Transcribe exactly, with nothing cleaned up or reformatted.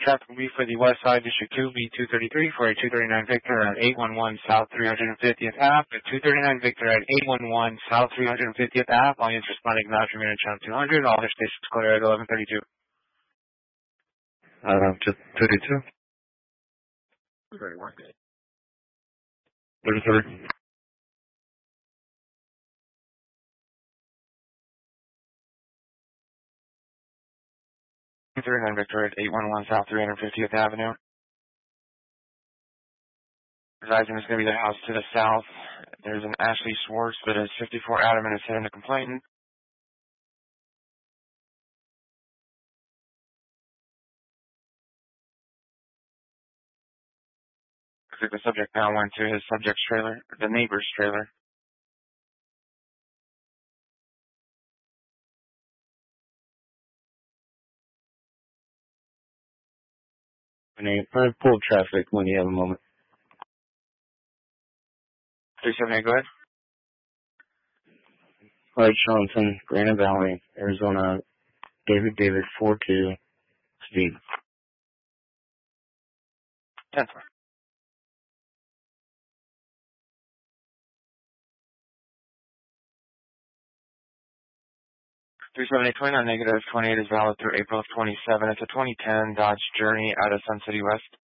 traffic will be for the West Side District two, B two thirty-three for a two thirty-nine Victor at eight one one South three hundred fiftieth Ave. At two thirty-nine Victor at eight one one South three hundred fiftieth Ave. All units responding acknowledge remaining channel two hundred. All other stations code area eleven thirty-two. Uh, just thirty-two. thirty-one. thirty-three. two thirty-nine Victor at eight one one South three hundred fiftieth Avenue. Advising is going to be the house to the south. There's an Ashley Swartz that is fifty-four Adam and is hitting the complainant. Looks like the subject now went to his subject's trailer, the neighbor's trailer. I pull traffic when you have a moment. three seventy-eight, go ahead. Alright, Johnson, Granite Valley, Arizona, David David four two, speed. ten. three seventy-eight twenty-nine negative twenty-eight is valid through April of twenty-seven. It's a twenty ten Dodge Journey out of Sun City West.